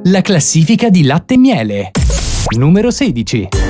La classifica di latte e miele. Numero 16.